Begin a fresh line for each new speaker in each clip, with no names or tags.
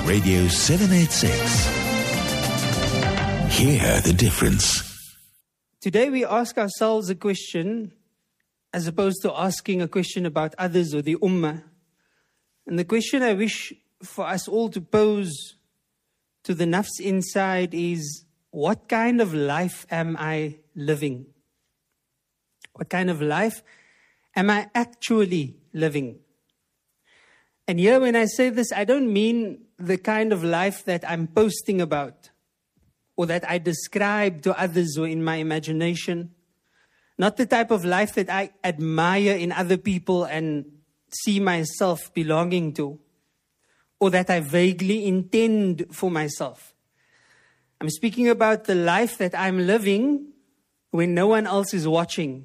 Radio 786. Hear the difference.
Today we ask ourselves a question as opposed to asking a question about others or the ummah. And the question I wish for us all to pose to the nafs inside is, what kind of life am I living? What kind of life am I actually living? And here when I say this, I don't mean the kind of life that I'm posting about or that I describe to others or in my imagination. Not the type of life that I admire in other people and see myself belonging to, or that I vaguely intend for myself. I'm speaking about the life that I'm living when no one else is watching.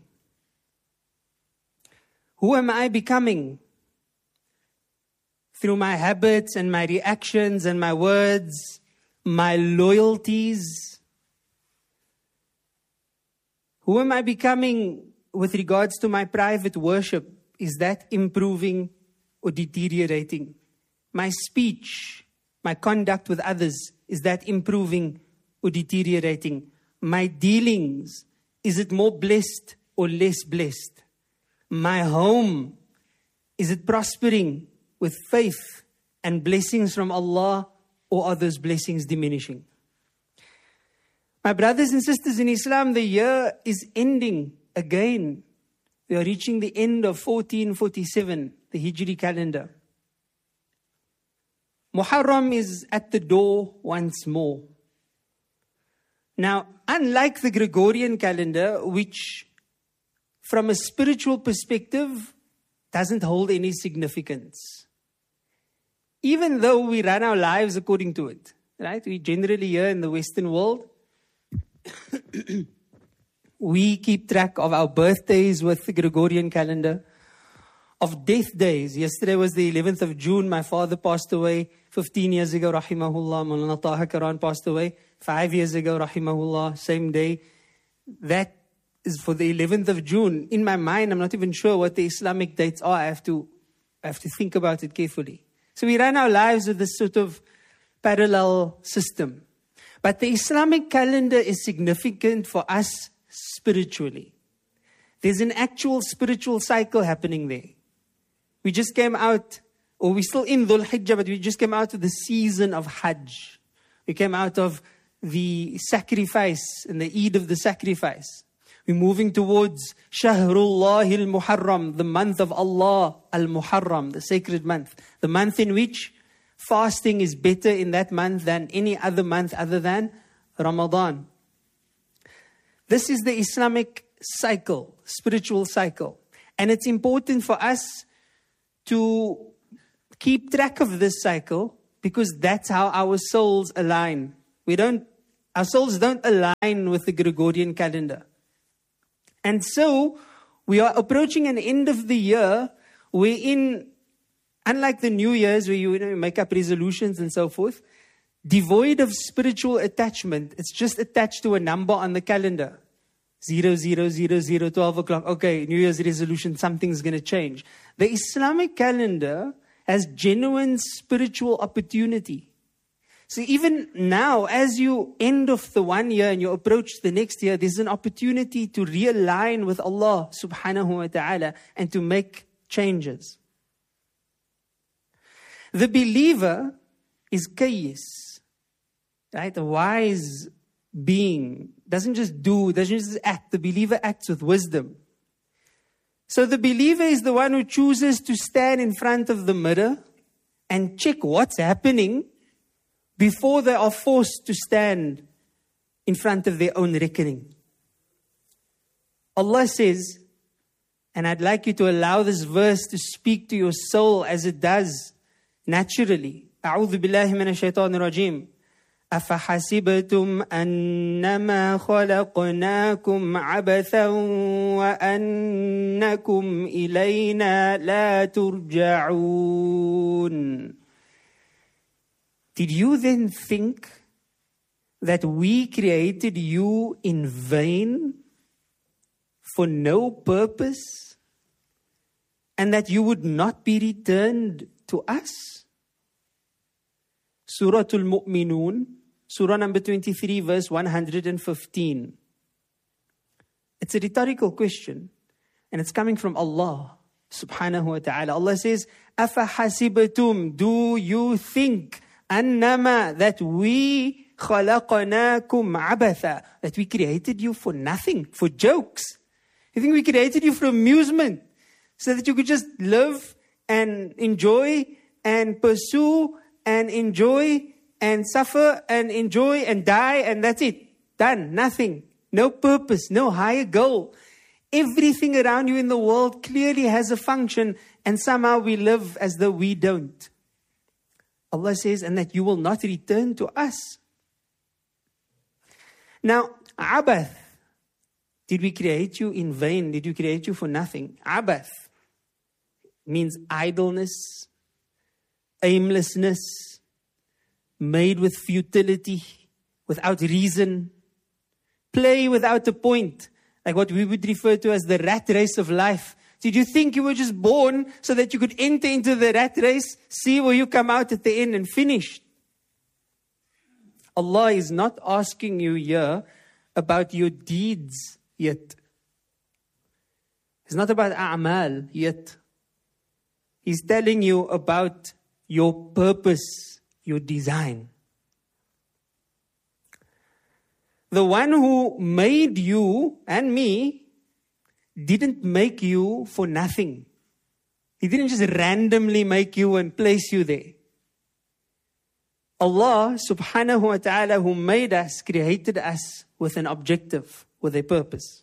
Who am I becoming? Through my habits and my reactions and my words, my loyalties. Who am I becoming with regards to my private worship? Is that improving or deteriorating? My speech, my conduct with others, is that improving or deteriorating? My dealings, is it more blessed or less blessed? My home, is it prospering with faith and blessings from Allah, or are those blessings diminishing? My brothers and sisters in Islam, the year is ending again. We are reaching the end of 1447, the Hijri calendar. Muharram is at the door once more. Now, unlike the Gregorian calendar, which from a spiritual perspective doesn't hold any significance, even though we run our lives according to it, right? We generally here in the Western world, we keep track of our birthdays with the Gregorian calendar, of death days. Yesterday was the 11th of June. My father passed away 15 years ago, rahimahullah. Maulana Taha Karan passed away 5 years ago, rahimahullah, same day. That is for the 11th of June. In my mind, I'm not even sure what the Islamic dates are. I have to think about it carefully. So we run our lives with this sort of parallel system. But the Islamic calendar is significant for us spiritually. There's an actual spiritual cycle happening there. We just came out, or we're still in Dhul Hijjah, but we just came out of the season of Hajj. We came out of the sacrifice and the Eid of the sacrifice. We're moving towards Shahrullah al-Muharram, the month of Allah al-Muharram, the sacred month. The month in which fasting is better in that month than any other month other than Ramadan. This is the Islamic cycle, spiritual cycle. And it's important for us to keep track of this cycle because that's how our souls align. Our souls don't align with the Gregorian calendar. And so we are approaching an end of the year wherein, unlike the New Year's where you make up resolutions and so forth, devoid of spiritual attachment, it's just attached to a number on the calendar. 0000, 12 o'clock. Okay, New Year's resolution, something's going to change. The Islamic calendar has genuine spiritual opportunity. So even now, as you end off the 1 year and you approach the next year, there's an opportunity to realign with Allah subhanahu wa ta'ala and to make changes. The believer is Qais, right? A wise being. Doesn't just do, doesn't just act. The believer acts with wisdom. So the believer is the one who chooses to stand in front of the mirror and check what's happening before they are forced to stand in front of their own reckoning. Allah says, and I'd like you to allow this verse to speak to your soul as it does naturally. أعوذ بالله من الشيطان الرجيم. أفحسبتم أنما خلقناكم عبثا وأنكم إلينا لا ترجعون. Did you then think that we created you in vain for no purpose and that you would not be returned to us? Surah Al-Mu'minun, Surah number 23, verse 115. It's a rhetorical question, and it's coming from Allah subhanahu wa ta'ala. Allah says, أَفَحَسِبَتُمْ, do you think, أَنَّمَا, that we خَلَقَنَاكُمْ عَبَثًا, that we created you for nothing, for jokes? You think we created you for amusement, so that you could just live and enjoy and pursue and enjoy and suffer and enjoy and die, and that's it? Done. Nothing. No purpose. No higher goal. Everything around you in the world clearly has a function, and somehow we live as though we don't. Allah says, and that you will not return to us. Now, abath. Did we create you in vain? Did we create you for nothing? Abath means idleness, aimlessness, made with futility, without reason, play without a point, like what we would refer to as the rat race of life. Did you think you were just born so that you could enter into the rat race, see where you come out at the end and finish? Allah is not asking you here about your deeds yet. It's not about a'mal yet. He's telling you about your purpose, your design. The one who made you and me didn't make you for nothing. He didn't just randomly make you and place you there. Allah subhanahu wa ta'ala, who made us, created us with an objective, with a purpose.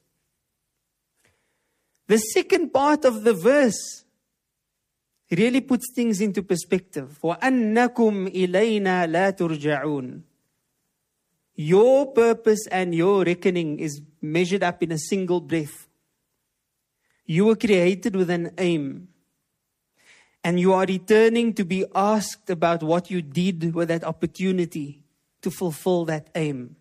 The second part of the verse really puts things into perspective. وَأَنَّكُمْ إِلَيْنَا لَا تُرْجَعُونَ. Your purpose and your reckoning is measured up in a single breath. You were created with an aim. And you are returning to be asked about what you did with that opportunity to fulfill that aim.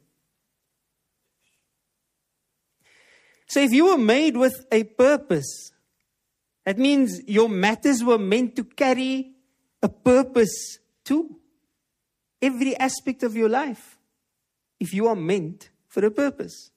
So if you were made with a purpose, that means your matters were meant to carry a purpose too. Every aspect of your life, if you are meant for a purpose.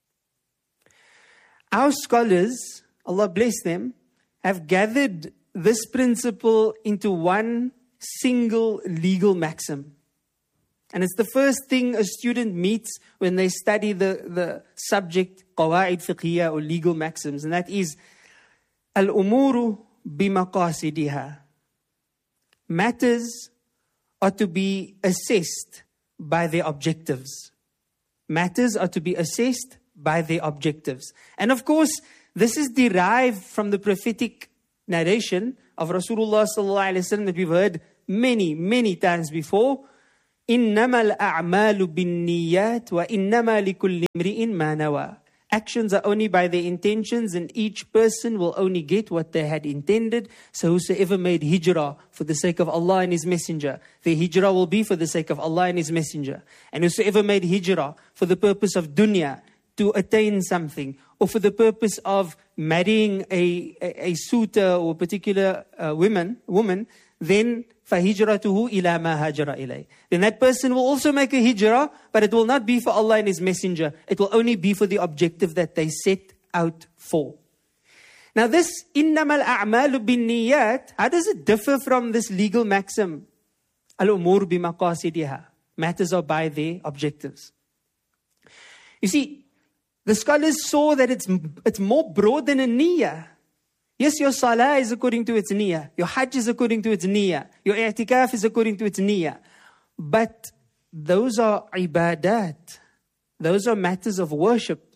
Our scholars, Allah bless them, have gathered this principle into one single legal maxim. And it's the first thing a student meets when they study the subject, qawaid fiqhiyya, or legal maxims. And that is, al-umuru bimaqasidiha. Matters are to be assessed by their objectives. Matters are to be assessed by their objectives. And of course, this is derived from the prophetic narration of Rasulullah sallallahu alaihi wasallam that we've heard many, many times before. إِنَّمَا الْأَعْمَالُ بِالنِّيَّاتِ وَإِنَّمَا لِكُلِّ امْرِئٍ مَا نَوَى. Actions are only by their intentions, and each person will only get what they had intended. So whosoever made hijrah for the sake of Allah and His Messenger, their hijrah will be for the sake of Allah and His Messenger. And whosoever made hijrah for the purpose of dunya, to attain something, or for the purpose of marrying a suitor or a particular woman, then فَهِجْرَتُهُ إِلَى مَا هَاجَرَ إِلَيْهِ. Then that person will also make a hijrah, but it will not be for Allah and His Messenger. It will only be for the objective that they set out for. Now this إِنَّمَا الْأَعْمَالُ بِالنِّيَّاتِ, how does it differ from this legal maxim? الْأُمُورُ بِمَقَاصِدِهَا. Matters are by their objectives. You see, the scholars saw that it's more broad than a niyyah. Yes, your salah is according to its niyyah. Your hajj is according to its niyyah. Your i'tikaf is according to its niyyah. But those are ibadat. Those are matters of worship.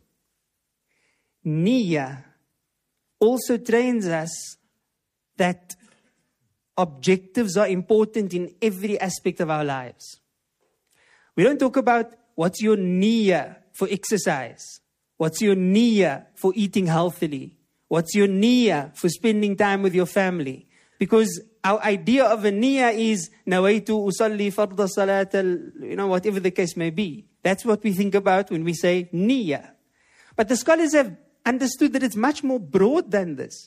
Niyyah also trains us that objectives are important in every aspect of our lives. We don't talk about what's your niyyah for exercise. What's your niyyah for eating healthily? What's your niyyah for spending time with your family? Because our idea of a niyyah is nawaitu usalli farda salat, whatever the case may be. That's what we think about when we say niyyah. But the scholars have understood that it's much more broad than this.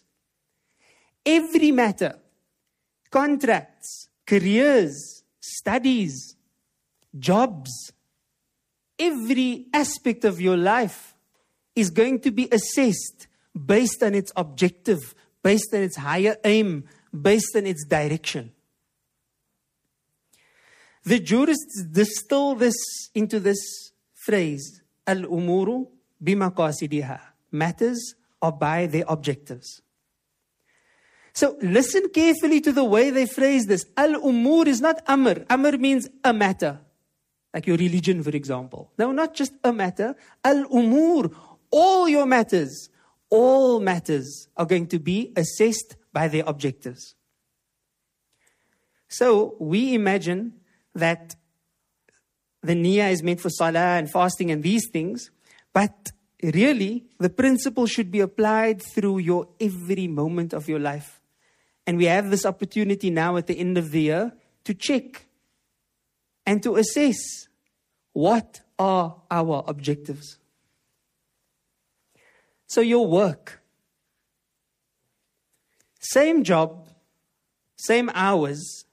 Every matter, contracts, careers, studies, jobs, every aspect of your life is going to be assessed based on its objective, based on its higher aim, based on its direction. The jurists distill this into this phrase, al-umuru bimaqasidiha. Matters are by their objectives. So listen carefully to the way they phrase this. Al-umur is not amr. Amr means a matter. Like your religion, for example. No, not just a matter. Al-umur, all your matters, all matters are going to be assessed by their objectives. So we imagine that the niyyah is meant for salah and fasting and these things, but really the principle should be applied through your every moment of your life. And we have this opportunity now at the end of the year to check and to assess what are our objectives. So your work, same job, same hours,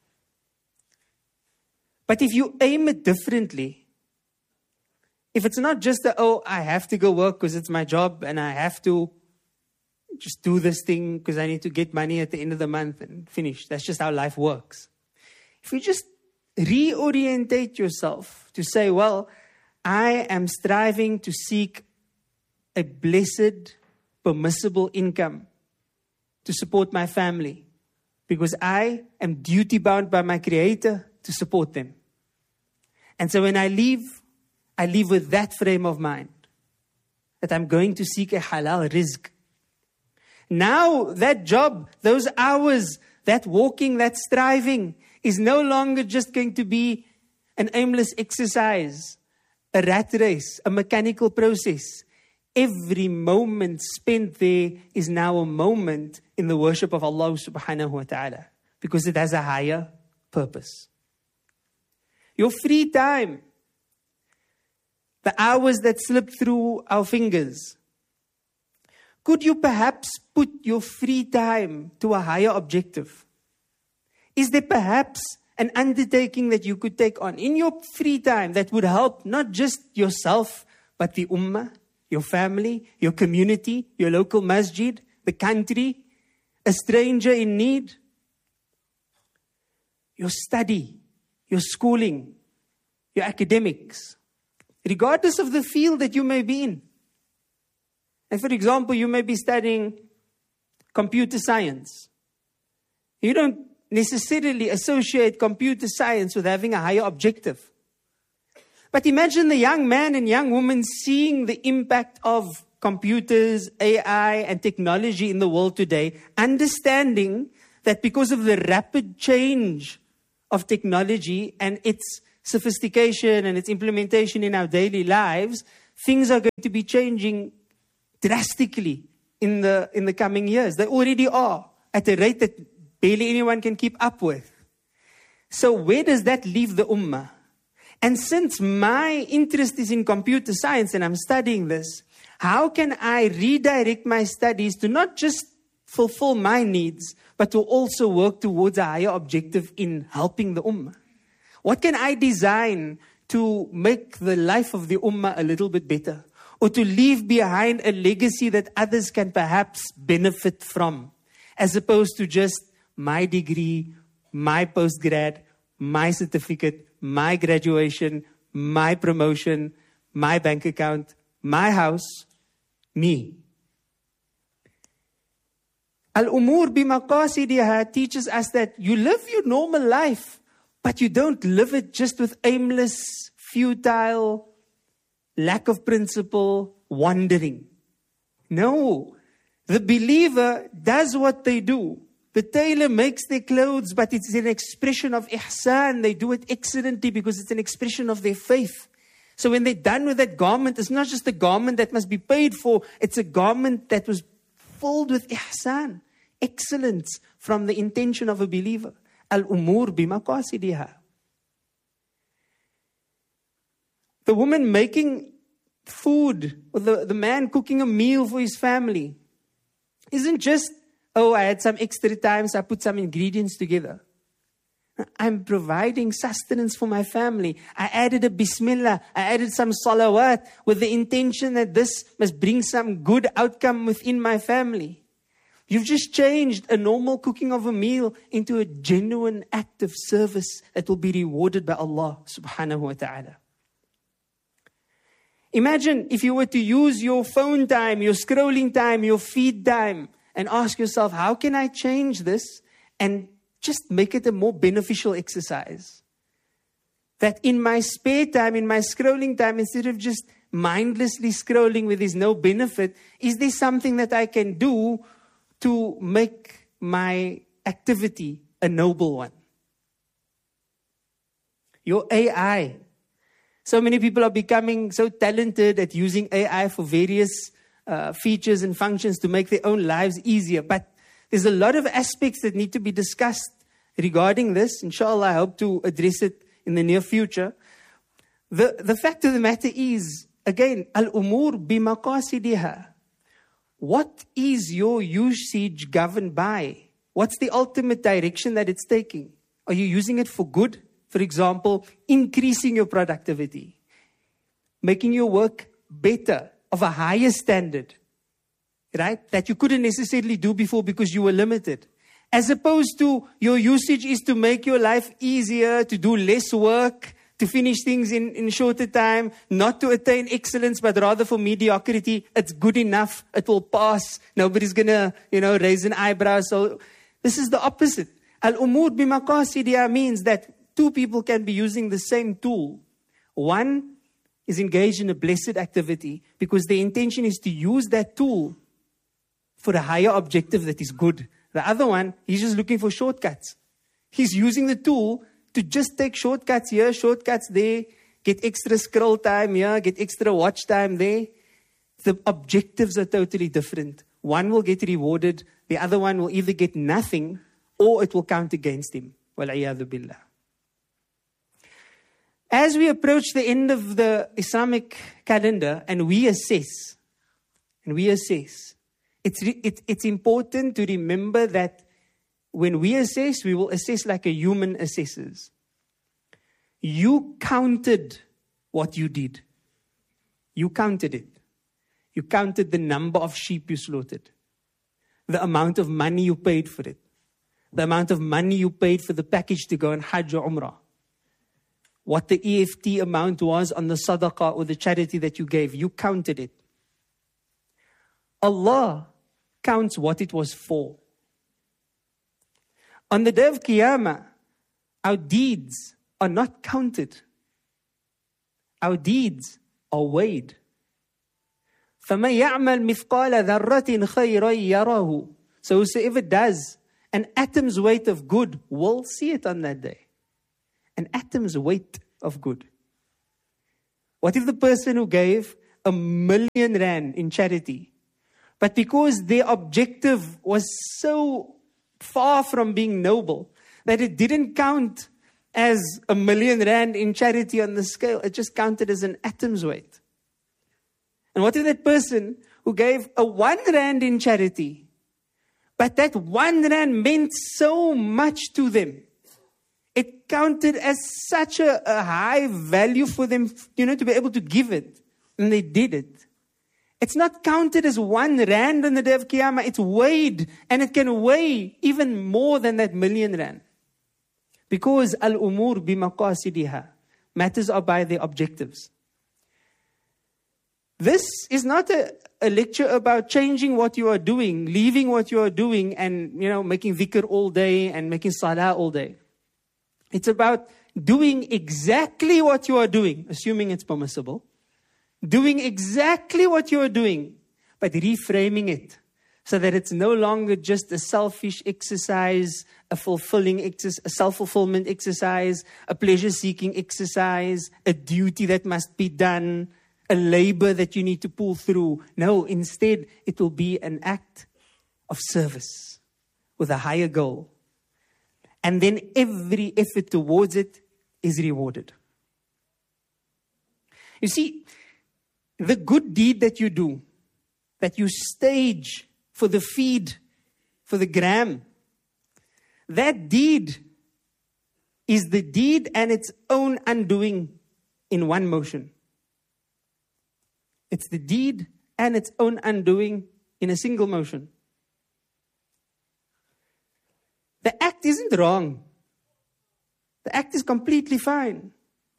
but if you aim it differently, if it's not just I have to go work because it's my job and I have to just do this thing because I need to get money at the end of the month and finish. That's just how life works. If you just reorientate yourself to say, well, I am striving to seek a blessed, permissible income to support my family because I am duty bound by my Creator to support them. And so when I leave with that frame of mind, that I'm going to seek a halal rizq. Now that job, those hours, that walking, that striving is no longer just going to be an aimless exercise, a rat race, a mechanical process. Every moment spent there is now a moment in the worship of Allah subhanahu wa ta'ala because it has a higher purpose. Your free time, the hours that slip through our fingers, could you perhaps put your free time to a higher objective? Is there perhaps an undertaking that you could take on in your free time that would help not just yourself, but the ummah, your family, your community, your local masjid, the country, a stranger in need? Your study, your schooling, your academics, regardless of the field that you may be in. And for example, you may be studying computer science. You don't necessarily associate computer science with having a higher objective. But imagine the young man and young woman seeing the impact of computers, AI, and technology in the world today, understanding that because of the rapid change of technology and its sophistication and its implementation in our daily lives, things are going to be changing drastically in the coming years. They already are at a rate that barely anyone can keep up with. So where does that leave the ummah? And since my interest is in computer science and I'm studying this, how can I redirect my studies to not just fulfill my needs, but to also work towards a higher objective in helping the ummah? What can I design to make the life of the ummah a little bit better? Or to leave behind a legacy that others can perhaps benefit from, as opposed to just my degree, my postgrad, my certificate, my graduation, my promotion, my bank account, my house, me. Al-umur bimaqasidiha teaches us that you live your normal life, but you don't live it just with aimless, futile, lack of principle, wandering. No, the believer does what they do. The tailor makes their clothes, but it's an expression of ihsan. They do it excellently because it's an expression of their faith. So when they're done with that garment, it's not just a garment that must be paid for. It's a garment that was filled with ihsan, excellence from the intention of a believer. Al-umur bimaqasidiha. The woman making food, or the man cooking a meal for his family, isn't just, I had some extra time, so I put some ingredients together. I'm providing sustenance for my family. I added a bismillah. I added some salawat with the intention that this must bring some good outcome within my family. You've just changed a normal cooking of a meal into a genuine act of service that will be rewarded by Allah subhanahu wa ta'ala. Imagine if you were to use your phone time, your scrolling time, your feed time, and ask yourself, how can I change this and just make it a more beneficial exercise? That in my spare time, in my scrolling time, instead of just mindlessly scrolling where there's no benefit, is there something that I can do to make my activity a noble one? Your AI. So many people are becoming so talented at using AI for various features and functions to make their own lives easier. But there's a lot of aspects that need to be discussed regarding this. Inshallah, I hope to address it in the near future. The fact of the matter is, again, al-umur bimaqasidiha. What is your usage governed by? What's the ultimate direction that it's taking? Are you using it for good? For example, increasing your productivity, making your work better, of a higher standard, right? That you couldn't necessarily do before because you were limited. As opposed to your usage is to make your life easier, to do less work, to finish things in shorter time, not to attain excellence, but rather for mediocrity. It's good enough. It will pass. Nobody's going to, raise an eyebrow. So this is the opposite. Al-umur bimaqasidiha means that two people can be using the same tool. One is engaged in a blessed activity because the intention is to use that tool for a higher objective that is good. The other one, he's just looking for shortcuts. He's using the tool to just take shortcuts here, shortcuts there, get extra scroll time here, get extra watch time there. The objectives are totally different. One will get rewarded, the other one will either get nothing or it will count against him. Wal-iyadhu billah. As we approach the end of the Islamic calendar and we assess, it's important to remember that when we assess, we will assess like a human assesses. You counted what you did. You counted it. You counted the number of sheep you slaughtered, the amount of money you paid for it, the amount of money you paid for the package to go on Hajj or Umrah, what the EFT amount was on the sadaqah or the charity that you gave. You counted it. Allah counts what it was for. On the day of Qiyamah, our deeds are not counted. Our deeds are weighed. فَمَنْ يَعْمَلْ مِثْقَالَ ذَرَّةٍ خَيْرًا يَرَهُ. So whosoever does an atom's weight of good will see it on that day. An atom's weight of good. What if the person who gave 1 million rand in charity, but because their objective was so far from being noble that it didn't count as 1 million rand in charity on the scale, it just counted as an atom's weight? And what if that person who gave 1 rand in charity, but that 1 rand meant so much to them, it counted as such a high value for them, to be able to give it. And they did it. It's not counted as 1 rand on the day of Qiyamah. It's weighed. And it can weigh even more than that 1 million rand. Because al-umur bimaqasidiha. Matters are by their objectives. This is not a lecture about changing what you are doing, leaving what you are doing and, making dhikr all day and making salah all day. It's about doing exactly what you are doing, assuming it's permissible. Doing exactly what you are doing, but reframing it so that it's no longer just a selfish exercise, a self-fulfillment exercise, a pleasure-seeking exercise, a duty that must be done, a labor that you need to pull through. No, instead, it will be an act of service with a higher goal. And then every effort towards it is rewarded. You see, the good deed that you do, that you stage for the feed, for the gram, that deed is the deed and its own undoing in one motion. It's the deed and its own undoing in a single motion. The act isn't wrong. The act is completely fine.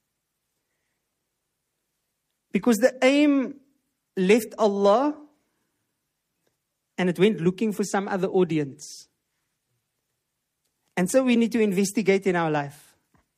Because the aim left Allah and it went looking for some other audience. And so we need to investigate in our life.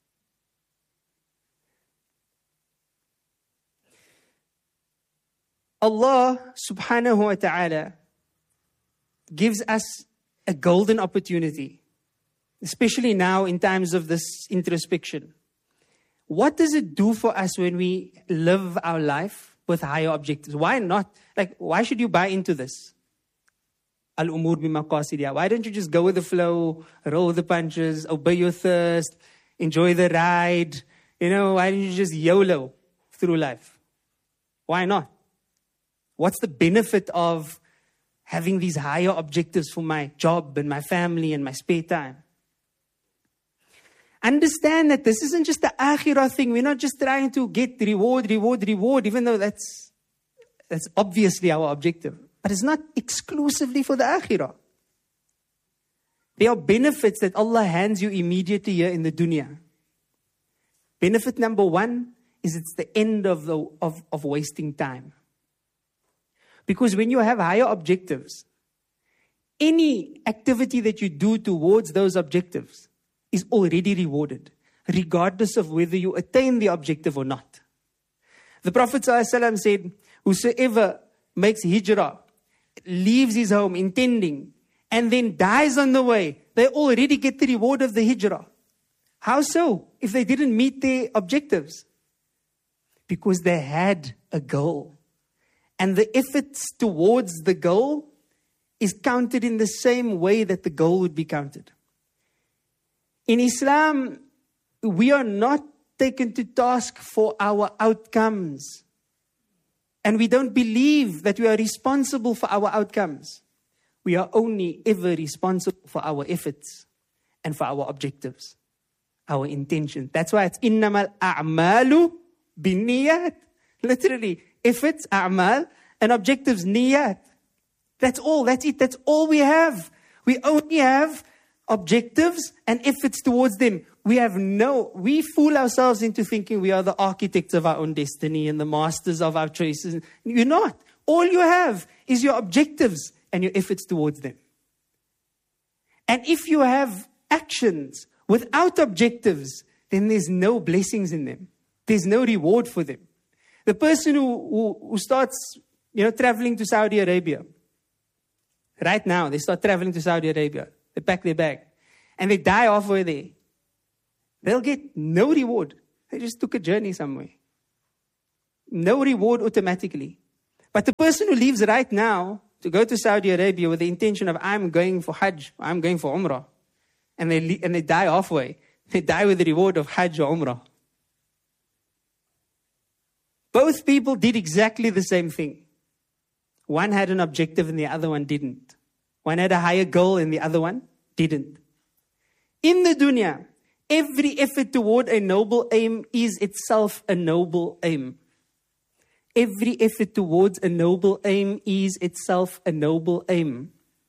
Allah subhanahu wa ta'ala gives us a golden opportunity, especially now in times of this introspection. What does it do for us when we live our life with higher objectives? Why not? Why should you buy into this? Al-umur bimaqasidiha. Why don't you just go with the flow, roll the punches, obey your thirst, enjoy the ride? Why don't you just YOLO through life? Why not? What's the benefit of having these higher objectives for my job and my family and my spare time? Understand that this isn't just the akhirah thing. We're not just trying to get reward, even though that's obviously our objective. But it's not exclusively for the akhirah. There are benefits that Allah hands you immediately here in the dunya. Benefit number one is it's the end of wasting time. Because when you have higher objectives, any activity that you do towards those objectives is already rewarded, regardless of whether you attain the objective or not. The Prophet ﷺ said, whosoever makes hijrah, leaves his home intending, and then dies on the way, they already get the reward of the hijrah. How so? If they didn't meet their objectives? Because they had a goal. And the efforts towards the goal is counted in the same way that the goal would be counted. In Islam, we are not taken to task for our outcomes. And we don't believe that we are responsible for our outcomes. We are only ever responsible for our efforts and for our objectives, our intention. That's why it's innamal a'malu binniyat. Literally, efforts, a'mal, and objectives, niyat. That's all, that's it, that's all we have. We only have objectives and efforts towards them. We fool ourselves into thinking we are the architects of our own destiny and the masters of our choices. You're not. All you have is your objectives and your efforts towards them. And if you have actions without objectives, then there's no blessings in them. There's no reward for them. The person who starts, traveling to Saudi Arabia, right now, they start traveling to Saudi Arabia. They pack their bag. And they die halfway there. They'll get no reward. They just took a journey somewhere. No reward automatically. But the person who leaves right now to go to Saudi Arabia with the intention of, I'm going for Hajj, I'm going for Umrah, and they die halfway, they die with the reward of Hajj or Umrah. Both people did exactly the same thing. One had an objective and the other one didn't. One had a higher goal and the other one didn't. In the dunya, every effort toward a noble aim is itself a noble aim. Every effort towards a noble aim is itself a noble aim.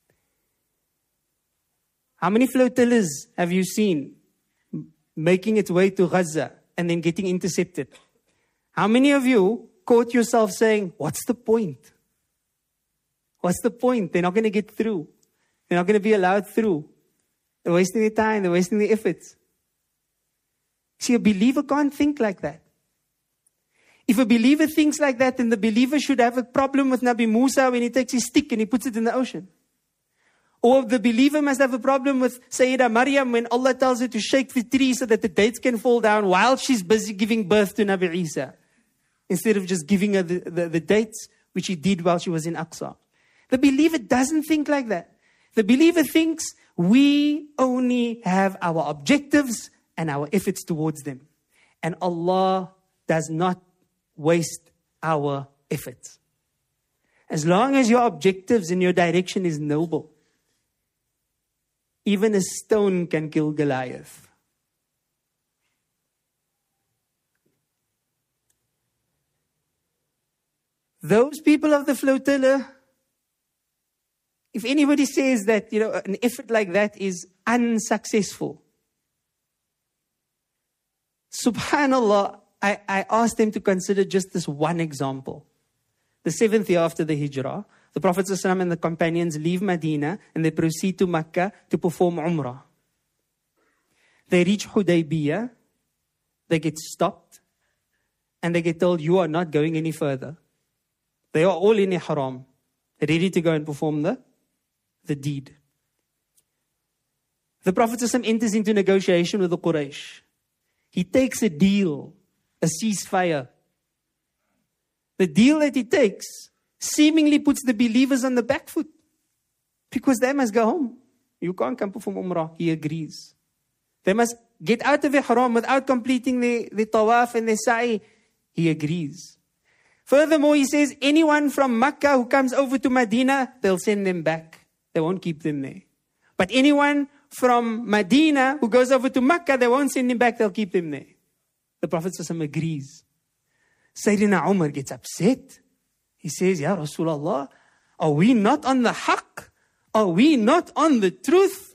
How many flotillas have you seen making its way to Gaza and then getting intercepted? How many of you caught yourself saying, what's the point? What's the point? They're not going to get through. They're not going to be allowed through. They're wasting their time. They're wasting their efforts. See, a believer can't think like that. If a believer thinks like that, then the believer should have a problem with Nabi Musa when he takes his stick and he puts it in the ocean. Or the believer must have a problem with Sayyidah Maryam when Allah tells her to shake the tree so that the dates can fall down while she's busy giving birth to Nabi Isa. Instead of just giving her the dates, which he did while she was in Aqsa. The believer doesn't think like that. The believer thinks we only have our objectives and our efforts towards them. And Allah does not waste our efforts. As long as your objectives and your direction is noble, even a stone can kill Goliath. Those people of the flotilla, if anybody says that, an effort like that is unsuccessful, subhanallah, I asked them to consider just this one example. The 7th year after the Hijrah, the Prophet ﷺ and the companions leave Medina and they proceed to Mecca to perform Umrah. They reach Hudaybiyah, they get stopped, and they get told, you are not going any further. They are all in ihram, ready to go and perform the deed. The Prophet ﷺ enters into negotiation with the Quraysh. He takes a deal, a ceasefire. The deal that he takes seemingly puts the believers on the back foot because they must go home. You can't come perform Umrah. He agrees. They must get out of ihram without completing the tawaf and the sa'i. He agrees. Furthermore, he says, anyone from Makkah who comes over to Medina, they'll send them back. They won't keep them there. But anyone from Medina who goes over to Makkah, they won't send him back, they'll keep them there. The Prophet ﷺ agrees. Sayyidina Umar gets upset. He says, Ya Rasulullah, are we not on the haqq? Are we not on the truth?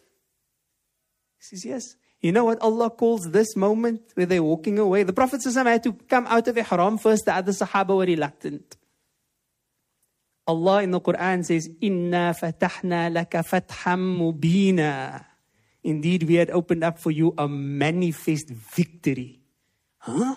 He says, yes. You know what Allah calls this moment where they're walking away? The Prophet ﷺ had to come out of ihram first. The other Sahaba were reluctant. Allah in the Quran says, Inna fatahna laka fatham mubina. Indeed, we had opened up for you a manifest victory. Huh?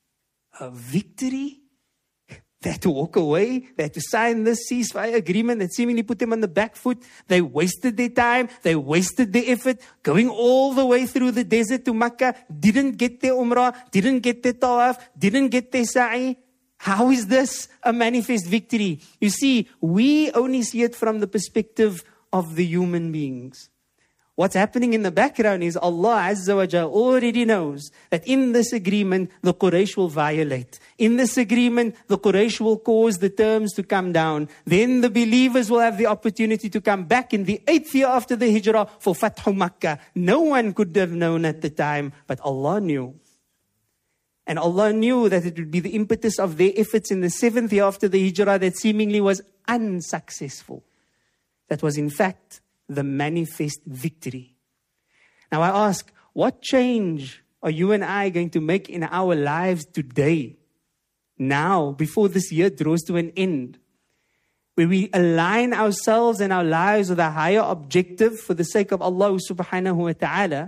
A victory? They had to walk away. They had to sign this ceasefire agreement that seemingly put them on the back foot. They wasted their time. They wasted their effort. Going all the way through the desert to Makkah. Didn't get their umrah. Didn't get their tawaf. Didn't get their sa'i. How is this a manifest victory? You see, we only see it from the perspective of the human beings. What's happening in the background is Allah Azza wa Jalla already knows that in this agreement, the Quraysh will violate. In this agreement, the Quraysh will cause the terms to come down. Then the believers will have the opportunity to come back in the 8th year after the Hijrah for Fathu Makkah. No one could have known at the time, but Allah knew. And Allah knew that it would be the impetus of their efforts in the 7th year after the Hijrah that seemingly was unsuccessful. That was in fact the manifest victory. Now I ask, what change are you and I going to make in our lives today, now, before this year draws to an end, where we align ourselves and our lives with a higher objective for the sake of Allah subhanahu wa ta'ala,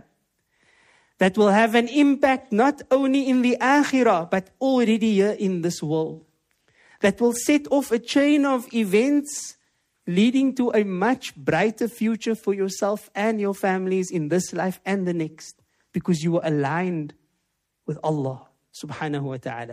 that will have an impact not only in the akhirah, but already here in this world, that will set off a chain of events leading to a much brighter future for yourself and your families in this life and the next, because you were aligned with Allah subhanahu wa ta'ala.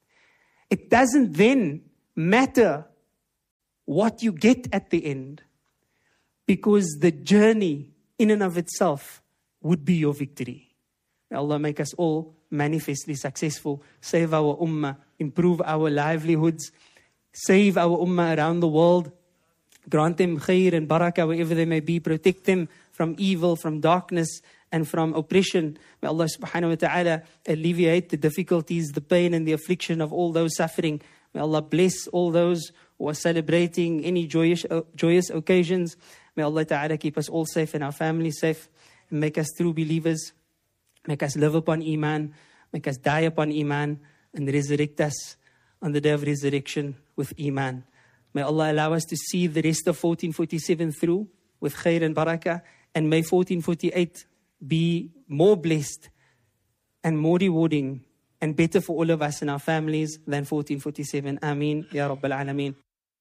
It doesn't then matter what you get at the end, because the journey in and of itself would be your victory. May Allah make us all manifestly successful, save our ummah, improve our livelihoods, save our ummah around the world, grant them khair and barakah wherever they may be, protect them from evil, from darkness, and from oppression. May Allah subhanahu wa ta'ala alleviate the difficulties, the pain and the affliction of all those suffering. May Allah bless all those who are celebrating any joyous occasions. May Allah ta'ala keep us all safe and our families safe, and make us true believers. Make us live upon Iman, make us die upon Iman, and resurrect us on the day of resurrection with Iman. May Allah allow us to see the rest of 1447 through with khair and barakah, and may 1448 be more blessed and more rewarding and better for all of us and our families than 1447. Ameen. Ya Rabbal Alameen.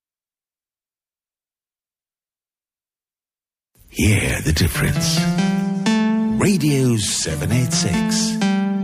Hear the difference. Radio 786.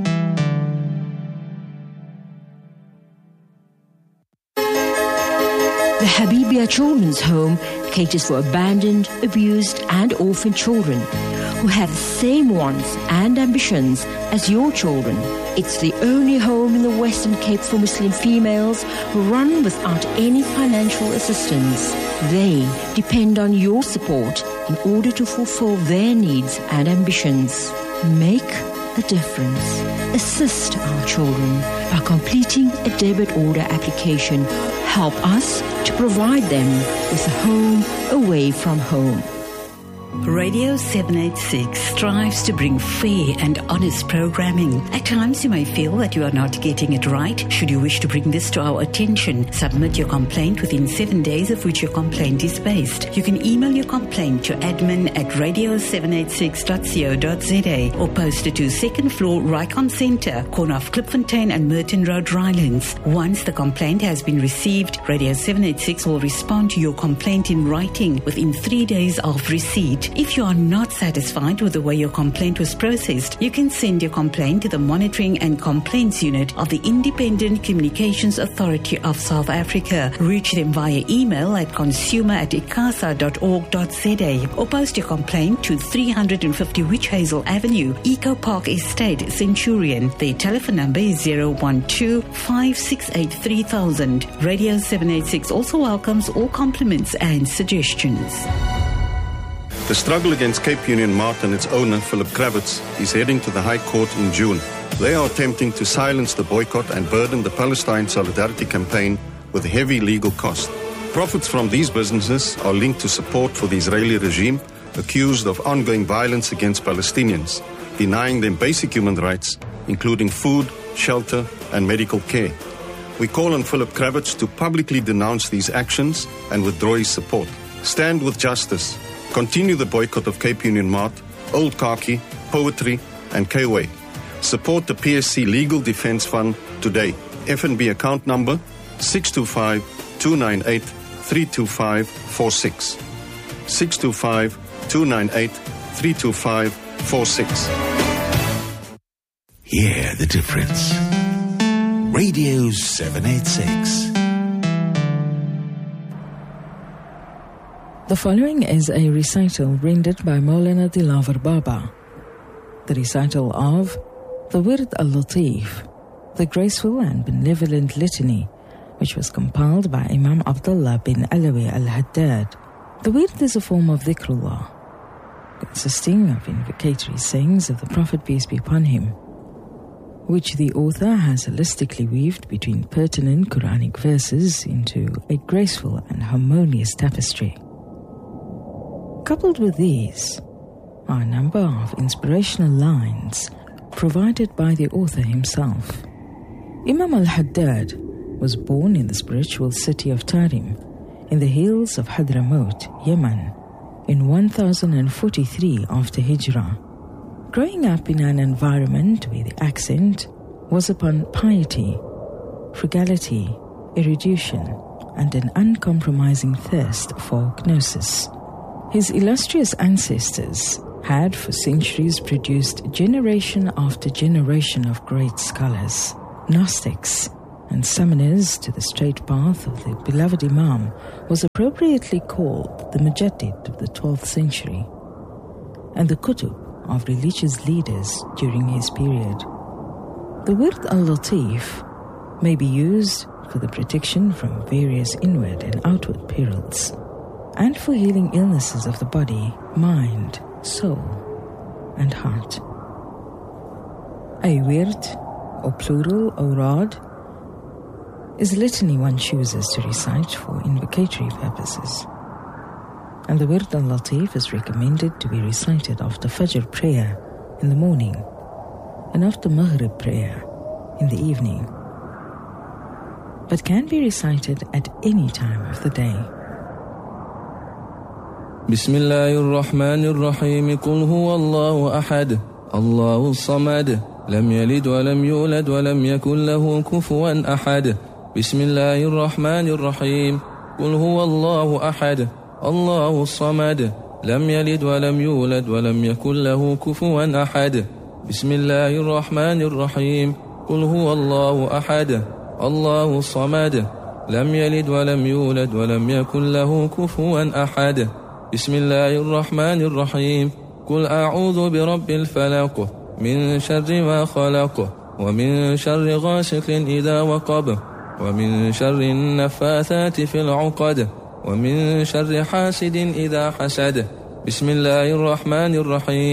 The Habibia Children's Home caters for abandoned, abused and orphaned children who have the same wants and ambitions as your children. It's the only home in the Western Cape for Muslim females who run without any financial assistance. They depend on your support in order to fulfill their needs and ambitions. Make the difference. Assist our children by completing a debit order application. Help us to provide them with a home away from home.
Radio 786 strives to bring fair and honest programming. At times you may feel that you are not getting it right. Should you wish to bring this to our attention, submit your complaint within 7 days of which your complaint is based. You can email your complaint to admin@radio786.co.za or post it to 2nd floor Rycon Centre, corner of Klipfontein and Merton Road, Rylands. Once the complaint has been received, Radio 786 will respond to your complaint in writing within 3 days of receipt. If you are not satisfied with the way your complaint was processed, you can send your complaint to the Monitoring and Complaints Unit of the Independent Communications Authority of South Africa. Reach them via email at consumer@icasa.org.za or post your complaint to 350 Witch Hazel Avenue, Eco Park Estate, Centurion. Their telephone number is 012-568-3000. Radio 786 also welcomes all compliments and suggestions.
The struggle against Cape Union Mart and its owner, Philip Kravitz, is heading to the High Court in June. They are attempting to silence the boycott and burden the Palestine Solidarity Campaign with heavy legal costs. Profits from these businesses are linked to support for the Israeli regime, accused of ongoing violence against Palestinians, denying them basic human rights, including food, shelter, and medical care. We call on Philip Kravitz to publicly denounce these actions and withdraw his support. Stand with justice. Continue the boycott of Cape Union Mart, Old Khaki, Poetry, and K-Way. Support the PSC Legal Defence Fund today. FNB account number 625-298-32546. 625-298-32546.
Hear the difference. Radio 786.
The following is a recital rendered by Maulana Dilawar Baba. The recital of the Wird al-Latif, the graceful and benevolent litany, which was compiled by Imam Abdullah bin Alawi al-Haddad. The Wird is a form of dhikrullah, consisting of invocatory sayings of the Prophet, peace be upon him, which the author has holistically weaved between pertinent Quranic verses into a graceful and harmonious tapestry. Coupled with these are a number of inspirational lines provided by the author himself. Imam al-Haddad was born in the spiritual city of Tarim, in the hills of Hadramaut, Yemen, in 1043 after Hijrah. Growing up in an environment where the accent was upon piety, frugality, erudition, and an uncompromising thirst for gnosis, his illustrious ancestors had for centuries produced generation after generation of great scholars. Gnostics and summoners to the straight path of the beloved Imam was appropriately called the Mujaddid of the 12th century and the Kutub of religious leaders during his period. The Wird al-Latif may be used for the protection from various inward and outward perils, and for healing illnesses of the body, mind, soul, and heart. A wird, or plural awrad, is a litany one chooses to recite for invocatory purposes. And the Wird al-Latif is recommended to be recited after Fajr prayer in the morning and after Maghrib prayer in the evening, but can be recited at any time of the day.
بسم الله الرحمن الرحيم قل هو الله أحد الله الصمد لم يلد ولم يولد ولم يكن له كفوا أحد بسم الله الرحمن الرحيم قل هو الله أحد الله الصمد لم يلد ولم يولد ولم يكن له كفوا أحد بسم الله الرحمن الرحيم قل هو الله أحد الله الصمد لم يلد ولم يولد ولم يكن له كفوا أحد بسم الله الرحمن الرحيم قل أعوذ برب الفلق من شر ما خلق ومن شر غاسق إذا وقب ومن شر النفاثات في العقد ومن شر حاسد إذا حسد بسم الله الرحمن الرحيم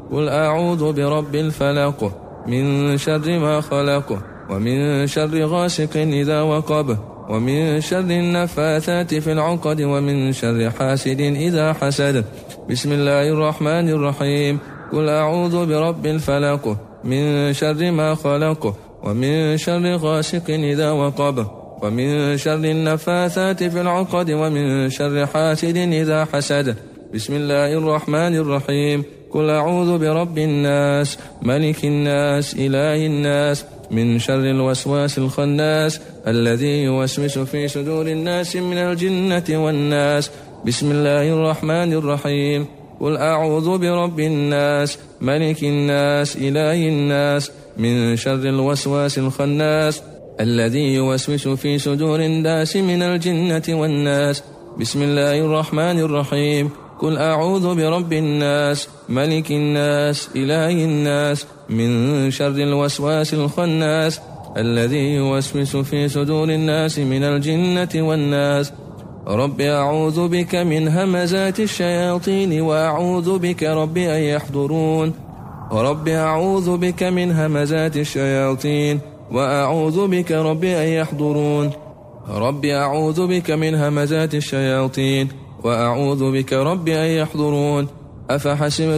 قل أعوذ برب الفلق من شر ما خلق ومن شر غاسق إذا وقب ومن شر النفاثات في العقد ومن شر حاسد إذا حسد. بسم الله الرحمن الرحيم. قل أعوذ برب الفلق من شر ما خلق ومن شر غاسق إذا وقب ومن شر النفاثات في العقد ومن شر حاسد إذا حسد. بسم الله الرحمن الرحيم. قل أعوذ برب الناس ملك الناس إله الناس من شر الوسواس الخناس الذي يوسوس في صدور الناس من الجنة والناس. بسم الله الرحمن الرحيم. قل أعوذ برب الناس ملك الناس إله الناس من شر الوسواس الخناس الذي يوسوس في صدور الناس من الجنة والناس. بسم الله الرحمن الرحيم. قل أعوذ برب الناس ملك الناس إله الناس من شر الوسواس الخناس الذي يوسوس في صدور الناس من الجنة والناس. رب أعوذ بك من همزات الشياطين وأعوذ بك رب أن يحضرون. رب أعوذ بك من همزات الشياطين وأعوذ بك رب أن يحضرون. رب أعوذ بك من همزات الشياطين وأعوذ بك رب أن يحضرون. أفحسب